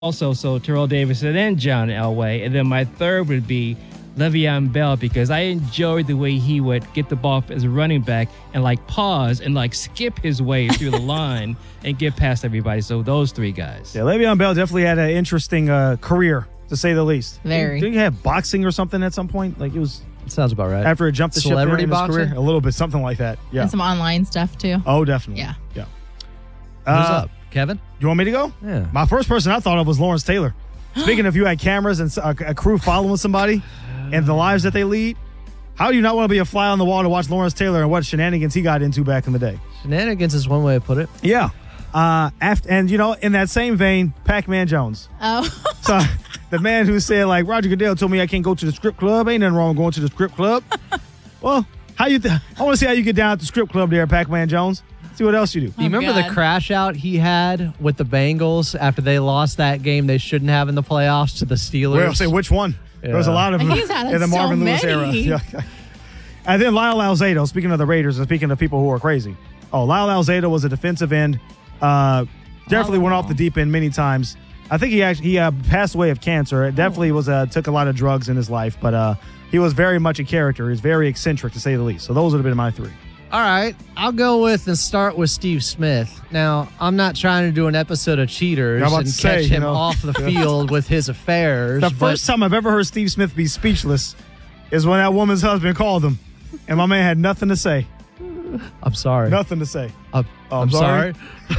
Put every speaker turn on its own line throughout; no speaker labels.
Also, so Terrell Davidson and John Elway. And then my third would be Le'Veon Bell, because I enjoyed the way he would get the ball as a running back and like pause and like skip his way through the line and get past everybody. So those three guys.
Yeah, Le'Veon Bell definitely had an interesting career, to say the least.
Very.
Didn't he have boxing or something at some point? Like it was.
Sounds about right.
After it jumped the ship
Celebrity
in his
boxing?
career, a little bit, something like that. Yeah.
And some online stuff, too.
Oh, definitely.
Yeah.
Yeah.
Who's up? Kevin?
You want me to go?
Yeah.
My first person I thought of was Lawrence Taylor. Speaking of, you had cameras and a crew following somebody and the lives that they lead, how do you not want to be a fly on the wall to watch Lawrence Taylor and what shenanigans he got into back in the day?
Shenanigans is one way to put it.
Yeah. And, in that same vein, Pac-Man Jones.
Oh.
So the man who said, like, Roger Goodell told me I can't go to the strip club. Ain't nothing wrong with going to the strip club. Well, I want to see how you get down at the strip club there, Pac-Man Jones. See what else you do.
Do you remember the crash out he had with the Bengals after they lost that game they shouldn't have in the playoffs to the Steelers?
Well, say which one?
Yeah.
There was a lot of them
He's had
in the
so
Marvin Lewis era.
many.
Yeah. And then Lyle Alzado, speaking of the Raiders and speaking of people who are crazy. Oh, Lyle Alzado was a defensive end. Definitely went off the deep end many times. I think he passed away of cancer. It definitely took a lot of drugs in his life, but he was very much a character. He was very eccentric, to say the least. So those would have been my three.
All right, I'll go with and start with Steve Smith. Now, I'm not trying to do an episode of Cheaters and catch him off the field with his affairs.
The first time I've ever heard Steve Smith be speechless is when that woman's husband called him, and my man had nothing to say.
I'm sorry.
Nothing to say.
I'm sorry.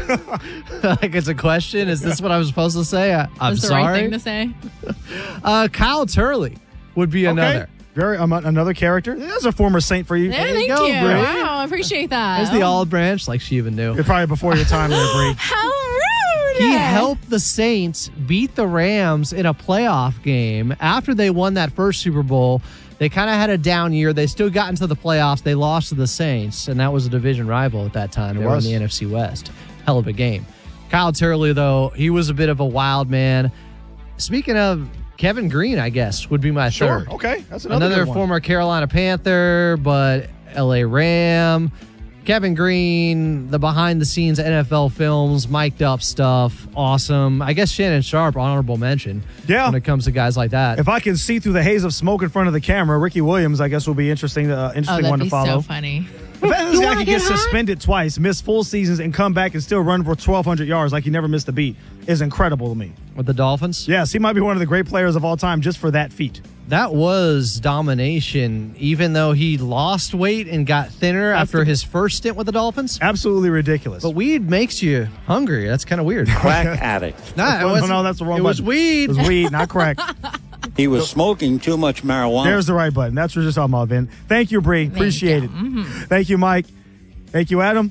Like it's a question. Is this what I was supposed to say? I'm
That's
sorry.
the right thing to say.
Kyle Turley would be another.
Very another character. There's a former Saint for you.
Yeah,
There
thank
go,
you.
Bree.
Wow, I appreciate that.
There's the olive branch, like she even knew.
You're probably before your time there, Bree.
How rude.
He helped the Saints beat the Rams in a playoff game after they won that first Super Bowl. They kind of had a down year. They still got into the playoffs. They lost to the Saints, and that was a division rival at that time. They were in the NFC West. Hell of a game. Kyle Turley, though, he was a bit of a wild man. Speaking of Kevin Green, I guess, would be my third.
Okay, that's another good one.
Former Carolina Panther, but LA Ram. Kevin Green, the behind-the-scenes NFL films, mic'd up stuff, awesome. I guess Shannon Sharp, honorable mention.
Yeah.
When it comes to guys like that.
If I can see through the haze of smoke in front of the camera, Ricky Williams, I guess, will be interesting one to follow.
That'd be so funny.
The fact that this guy can get suspended twice, miss full seasons, and come back and still run for 1,200 yards like he never missed a beat is incredible to me.
With the Dolphins?
Yes, he might be one of the great players of all time just for that feat.
That was domination, even though he lost weight and got thinner after his first stint with the Dolphins.
Absolutely ridiculous.
But weed makes you hungry. That's kind of weird.
Crack addict.
No, that's the wrong button.
It was weed.
It was weed, not crack.
He was smoking too much marijuana.
There's the right button. That's what you're talking about, Vin. Thank you, Bree. Appreciate it. Thank you, Mike. Thank you, Adam.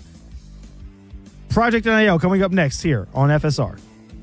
Project NIL coming up next here on FSR.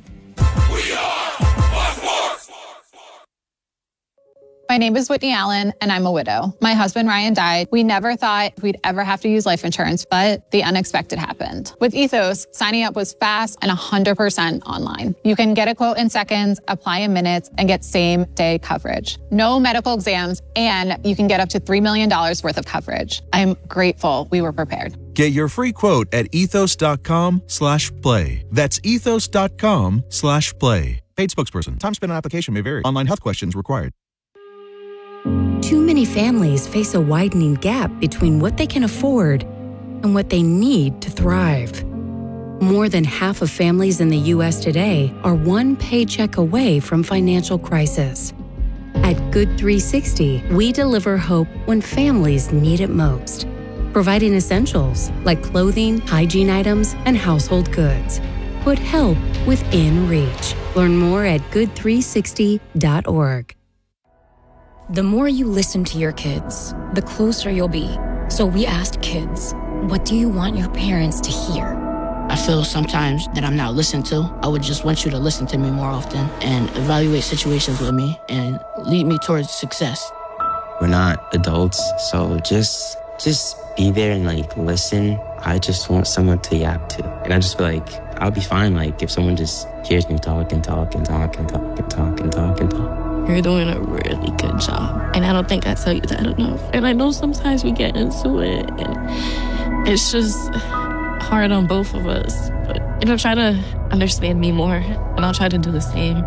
My name is Whitney Allen, and I'm a widow. My husband, Ryan, died. We never thought we'd ever have to use life insurance, but the unexpected happened. With Ethos, signing up was fast and 100% online. You can get a quote in seconds, apply in minutes, and get same-day coverage. No medical exams, and you can get up to $3 million worth of coverage. I'm grateful we were prepared.
Get your free quote at ethos.com/play. That's ethos.com/play. Paid spokesperson. Time spent on application may vary. Online health questions required.
Too many families face a widening gap between what they can afford and what they need to thrive. More than half of families in the U.S. today are one paycheck away from financial crisis. At Good 360, we deliver hope when families need it most, providing essentials like clothing, hygiene items, and household goods. Put help within reach. Learn more at good360.org.
The more you listen to your kids, the closer you'll be. So we asked kids, what do you want your parents to hear?
I feel sometimes that I'm not listened to. I would just want you to listen to me more often and evaluate situations with me and lead me towards success.
We're not adults, so just be there and listen. I just want someone to yap to. And I just feel like I'll be fine if someone just hears me talk and talk and talk and talk and talk and talk and talk.
You're doing a really good job. And I don't think I tell you that enough. And I know sometimes we get into it and it's just hard on both of us. But try to understand me more, and I'll try to do the same.